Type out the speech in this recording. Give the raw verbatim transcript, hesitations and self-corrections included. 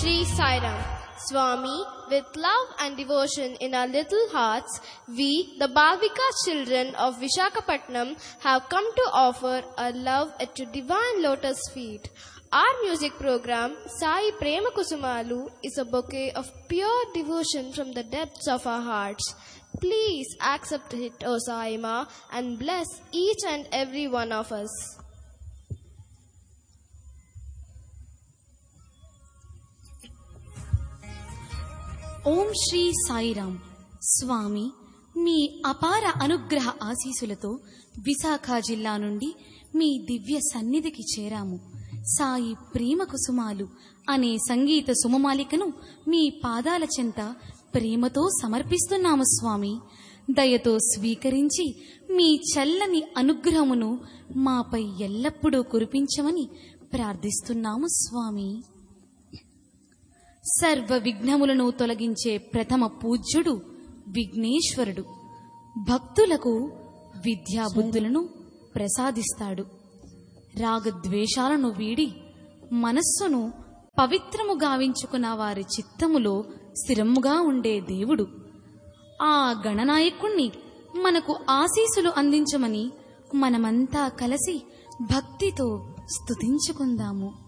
Shri Sai Ram. Swami, with love and devotion in our little hearts, we, the Bhavika children of Visakhapatnam, have come to offer our love at your divine lotus feet. Our music program, Sai Prema Kusumalu, is a bouquet of pure devotion from the depths of our hearts. Please accept it, O Sai Ma, and bless each and every one of us. ఓం శ్రీ సాయిరామ్. స్వామి, మీ అపార అనుగ్రహ ఆశీసులతో విశాఖ జిల్లా నుండి మీ దివ్య సన్నిధికి చేరాము. సాయి ప్రేమ కుసుమాలు అనే సంగీత సుమమాలికను మీ పాదాల చెంత ప్రేమతో సమర్పిస్తున్నాము స్వామి. దయతో స్వీకరించి మీ చల్లని అనుగ్రహమును మాపై ఎల్లప్పుడూ కురిపించమని ప్రార్థిస్తున్నాము స్వామి. సర్వ విఘ్నములను తొలగించే ప్రథమ పూజ్యుడు విఘ్నేశ్వరుడు. భక్తులకు విద్యాబుద్ధులను ప్రసాదిస్తాడు. రాగద్వేషాలను వీడి మనస్సును పవిత్రము గావించుకున్న వారి చిత్తములో స్థిరముగా ఉండే దేవుడు. ఆ గణనాయకుణ్ణి మనకు ఆశీసులు అందించమని మనమంతా కలిసి భక్తితో స్తుతించుకుందాము.